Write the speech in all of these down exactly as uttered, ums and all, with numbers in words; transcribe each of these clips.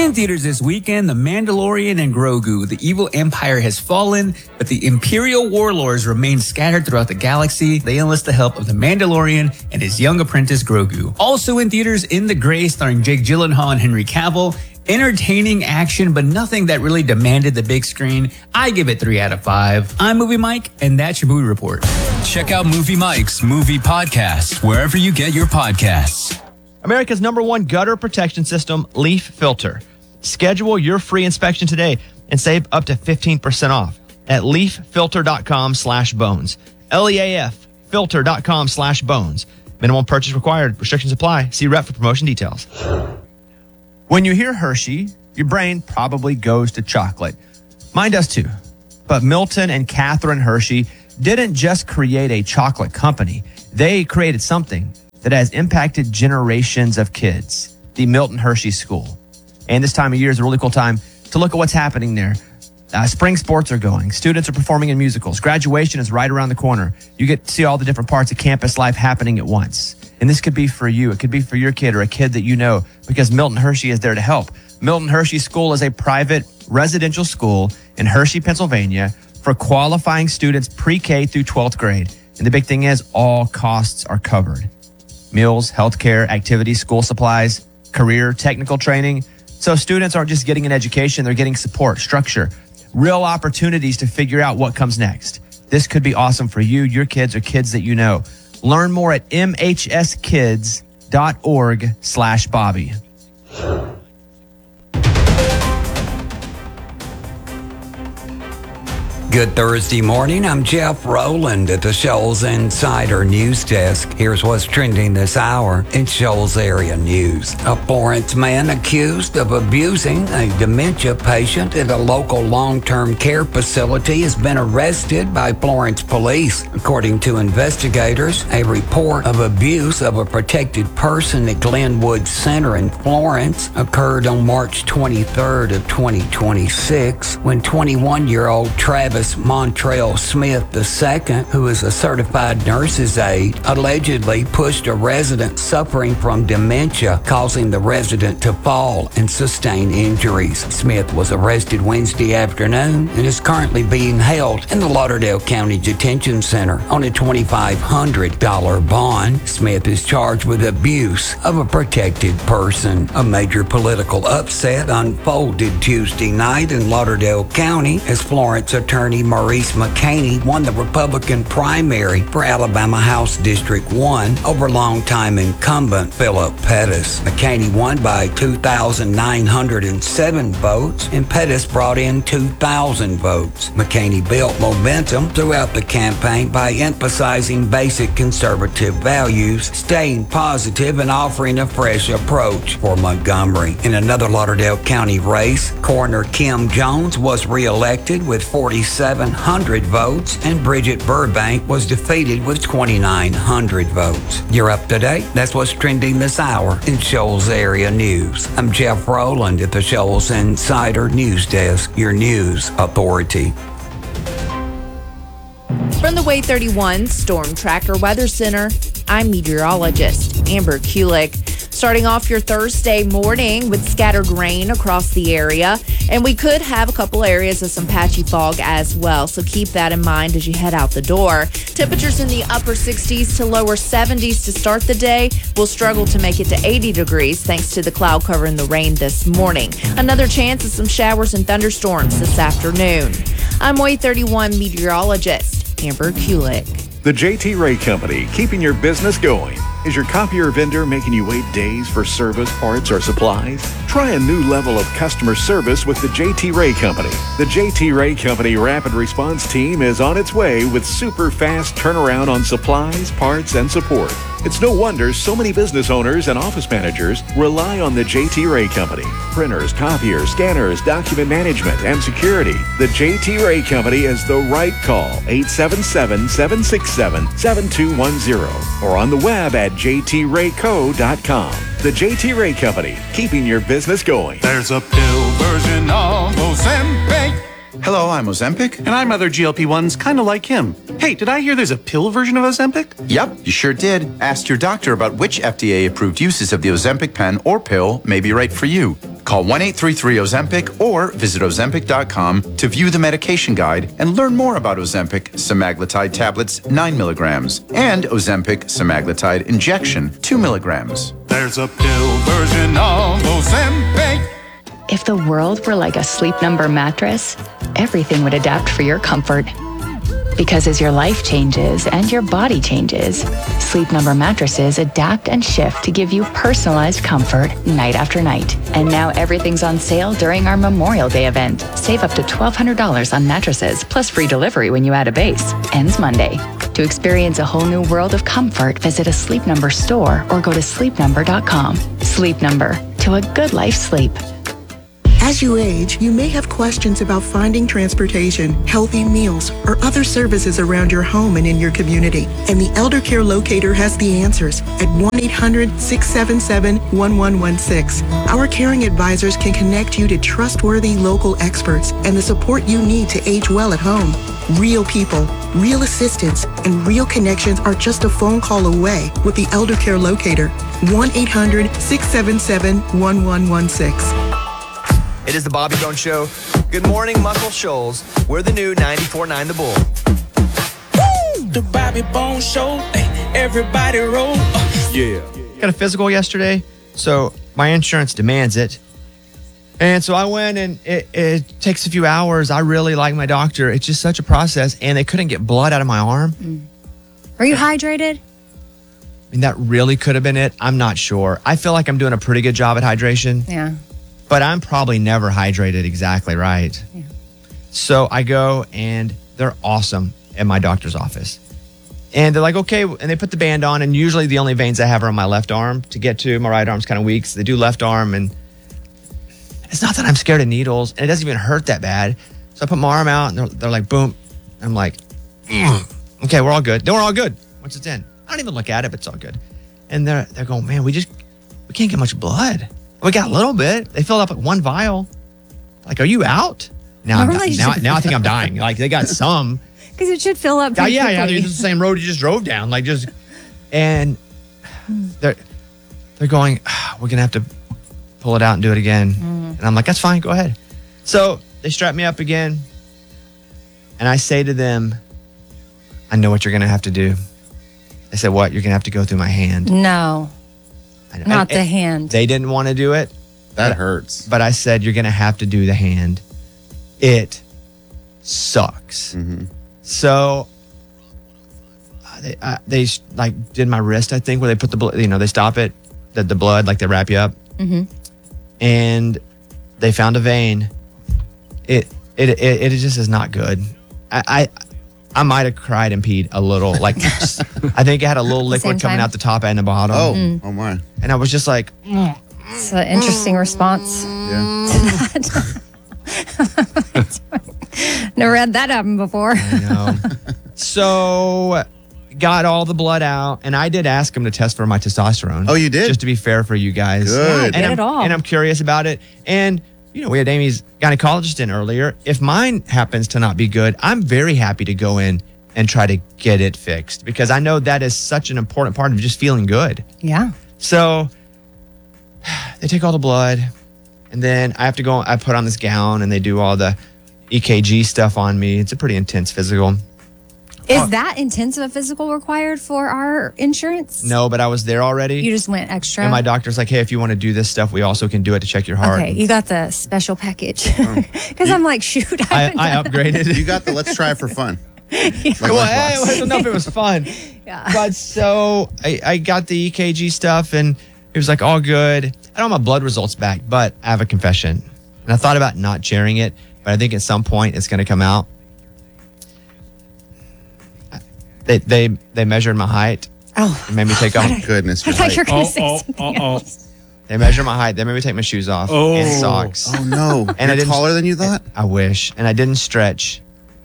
In theaters this weekend, The Mandalorian and Grogu. The evil empire has fallen, but the Imperial warlords remain scattered throughout the galaxy. They enlist the help of the Mandalorian and his young apprentice Grogu. Also in theaters, In the Gray, starring Jake Gyllenhaal and Henry Cavill. Entertaining action, but nothing that really demanded the big screen. I give it three out of five. I'm Movie Mike, and that's your movie report. Check out Movie Mike's Movie Podcast wherever you get your podcasts. America's number one gutter protection system, Leaf Filter. Schedule your free inspection today and save up to fifteen percent off at leaffilter.com slash bones. L E A F filter.com slash bones. Minimum purchase required. Restrictions apply. See rep for promotion details. When you hear Hershey, your brain probably goes to chocolate. Mine does too. But Milton and Catherine Hershey didn't just create a chocolate company. They created something that has impacted generations of kids, the Milton Hershey School. And this time of year is a really cool time to look at what's happening there. Uh, spring sports are going. Students are performing in musicals. Graduation is right around the corner. You get to see all the different parts of campus life happening at once. And this could be for you. It could be for your kid or a kid that you know, because Milton Hershey is there to help. Milton Hershey School is a private residential school in Hershey, Pennsylvania for qualifying students pre-K through twelfth grade. And the big thing is all costs are covered. Meals, healthcare, activities, school supplies, career, technical training. So students aren't just getting an education, they're getting support, structure, real opportunities to figure out what comes next. This could be awesome for you, your kids, or kids that you know. Learn more at mhskids.org slash Bobby. Good Thursday morning. I'm Jeff Rowland at the Shoals Insider News Desk. Here's what's trending this hour in Shoals area news. A Florence man accused of abusing a dementia patient at a local long-term care facility has been arrested by Florence police. According to investigators, a report of abuse of a protected person at Glenwood Center in Florence occurred on March twenty-third of twenty twenty-six when twenty-one-year-old Travis Montrell Smith the second, who is a certified nurse's aide, allegedly pushed a resident suffering from dementia, causing the resident to fall and sustain injuries. Smith was arrested Wednesday afternoon and is currently being held in the Lauderdale County Detention Center on a twenty-five hundred dollars bond. Smith is charged with abuse of a protected person. A major political upset unfolded Tuesday night in Lauderdale County as Florence attorney Maurice McCaney won the Republican primary for Alabama House District one over longtime incumbent Philip Pettis. McCaney won by two thousand nine hundred seven votes, and Pettis brought in two thousand votes. McCaney built momentum throughout the campaign by emphasizing basic conservative values, staying positive, and offering a fresh approach for Montgomery. In another Lauderdale County race, Coroner Kim Jones was reelected with forty-seven hundred votes, and Bridget Burbank was defeated with twenty-nine hundred votes. You're up to date. That's what's trending this hour in Shoals area news. I'm Jeff Rowland at the Shoals Insider News Desk, your news authority. From the Way thirty-one Storm Tracker Weather Center, I'm meteorologist Amber Kulik. Starting off your Thursday morning with scattered rain across the area, and we could have a couple areas of some patchy fog as well, so keep that in mind as you head out the door. Temperatures in the upper sixties to lower seventies to start the day. We'll struggle to make it to eighty degrees thanks to the cloud cover and the rain this morning. Another chance of some showers and thunderstorms this afternoon. I'm Way thirty-one meteorologist Amber Kulik. The J T Ray Company, keeping your business going. Is your copier vendor making you wait days for service, parts, or supplies? Try a new level of customer service with the J T Ray Company. The J T Ray Company Rapid Response Team is on its way with super fast turnaround on supplies, parts, and support. It's no wonder so many business owners and office managers rely on the J T Ray Company. Printers, copiers, scanners, document management, and security. The J T Ray Company is the right call. eight seven seven, seven six seven, seven two one zero or on the web at j t ray co dot com. The J T Ray Company, keeping your business going. There's a pill version of Ozempic. Hello, I'm Ozempic. And I'm other G L P ones kind of like him. Hey, did I hear there's a pill version of Ozempic? Yep, you sure did. Ask your doctor about which F D A-approved uses of the Ozempic pen or pill may be right for you. Call one eight three three Ozempic or visit Ozempic dot com to view the medication guide and learn more about Ozempic semaglutide tablets nine milligrams and Ozempic semaglutide injection two milligrams. There's a pill version of Ozempic. If the world were like a Sleep Number mattress, everything would adapt for your comfort. Because as your life changes and your body changes, Sleep Number mattresses adapt and shift to give you personalized comfort night after night. And now everything's on sale during our Memorial Day event. Save up to twelve hundred dollars on mattresses, plus free delivery when you add a base. Ends Monday. To experience a whole new world of comfort, visit a Sleep Number store or go to sleep number dot com. Sleep Number, to a good life sleep. As you age, you may have questions about finding transportation, healthy meals, or other services around your home and in your community. And the Elder Care Locator has the answers at one eight hundred six seven seven one one one six. Our caring advisors can connect you to trustworthy local experts and the support you need to age well at home. Real people, real assistance, and real connections are just a phone call away with the Elder Care Locator. one eight hundred six seven seven one one one six. It is the Bobby Bones Show. Good morning, Muscle Shoals. We're the new ninety-four point nine The Bull. Woo! The Bobby Bones Show. Hey, everybody roll. Uh, yeah. Got a physical yesterday, so my insurance demands it. And so I went, and it, it takes a few hours. I really like my doctor. It's just such a process, and they couldn't get blood out of my arm. Mm. Are you hydrated? I mean, that really could have been it. I'm not sure. I feel like I'm doing a pretty good job at hydration. Yeah. But I'm probably never hydrated exactly right. Yeah. So I go, and they're awesome at my doctor's office. And they're like, okay, and they put the band on, and usually the only veins I have are on my left arm to get to. My right arm's kind of weak, so they do left arm, and it's not that I'm scared of needles, and it doesn't even hurt that bad. So I put my arm out, and they're, they're like, boom. I'm like, mm. Okay, we're all good. Then we're all good once it's in. I don't even look at it, but it's all good. And they're they're going, man, we just, we can't get much blood. We got a little bit. They filled up like one vial. Like, are you out? Now, I'm, Really? now, now I think I'm dying. Like, they got some. Because it should fill up Yeah, pretty yeah, yeah. quickly. It's the same road you just drove down. Like, just, and they're, they're going, ah, we're going to have to pull it out and do it again. Mm. And I'm like, that's fine. Go ahead. So they strap me up again. And I say to them, I know what you're going to have to do. They said, what? You're going to have to go through my hand. No. I- Not I- the hand. They didn't want to do it. That but, hurts. But I said, you're going to have to do the hand. It sucks. Mm-hmm. So uh, they, uh, they like did my wrist, I think, where they put the blood, you know, they stop it, the, the blood, like they wrap you up. Mm-hmm. And they found a vein. It, it, it, it just is not good. I, I, I might have cried and peed a little. Like, I think it had a little same liquid coming time? out the top and the bottom. Oh, Mm. oh my. And I was just like, It's an interesting response. Yeah. Never had that happen before. I know. So got all the blood out, and I did ask him to test for my testosterone. Oh, you did? Just to be fair for you guys. Good. And Get I'm, it all. and I'm curious about it. And, you know, we had Amy's gynecologist in earlier. If mine happens to not be good, I'm very happy to go in and try to get it fixed because I know that is such an important part of just feeling good. Yeah. So they take all the blood, and then I have to go, I put on this gown, and they do all the E K G stuff on me. It's a pretty intense physical. Is that intensive a physical required for our insurance? No, but I was there already. You just went extra? And my doctor's like, hey, if you want to do this stuff, we also can do it to check your heart. Okay, you got the special package. Because I'm like, shoot, I, I, haven't I done upgraded. You got the let's try it for fun. Like well, lip hey, gloss. I don't know if it was fun. Yeah. But so I, I got the E K G stuff, and it was like all good. I don't have my blood results back, but I have a confession. And I thought about not sharing it, but I think at some point it's going to come out. They they they measured my height. Oh, They made me take off. Goodness. I you're thought you were right. going Oh, to say oh, something oh, oh. else. They measured my height. They made me take my shoes off Oh. and socks. Oh no. And And I You're didn't- taller than you thought? I wish. And I didn't stretch.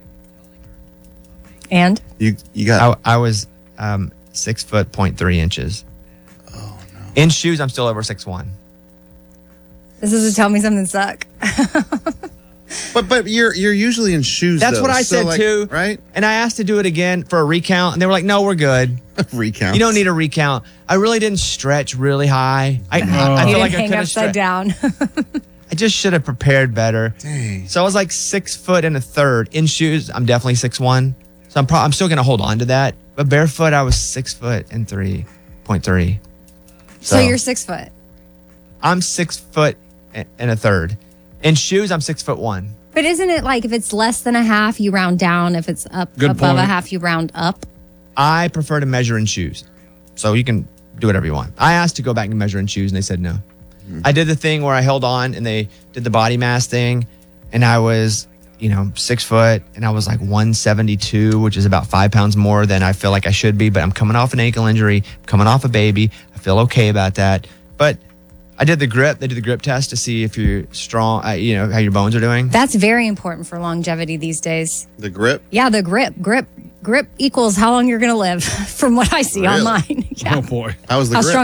And? You you got I, I was um, six foot point three inches. Oh no! In shoes, I'm still over six one. This is to tell me something suck. But but you're you're usually in shoes. That's though, what I so, said like, too. Right? And I asked to do it again for a recount, and they were like, "No, we're good. Recount. You don't need a recount." I really didn't stretch really high. I, I, I you feel didn't like I hang could have upside stretched. down. I just should have prepared better. Dang. So I was like six foot and a third. In shoes, I'm definitely six one. So I'm, pro- I'm still going to hold on to that. But barefoot, I was six foot and three point three. So, so you're six foot. I'm six foot and a third. In shoes, I'm six foot one. But isn't it like if it's less than a half, you round down? If it's up Good above point. a half, you round up? I prefer to measure in shoes. So you can do whatever you want. I asked to go back and measure in shoes and they said no. Mm-hmm. I did the thing where I held on and they did the body mass thing and I was, you know, six foot and I was like one seventy-two, which is about five pounds more than I feel like I should be. But I'm coming off an ankle injury, coming off a baby. I feel okay about that. But I did the grip. They did the grip test to see if you're strong, uh, you know, how your bones are doing. That's very important for longevity these days. The grip? Yeah, the grip. Grip grip equals how long you're going to live from what I see Really? online. Yeah. Oh, boy. How was the how grip? strong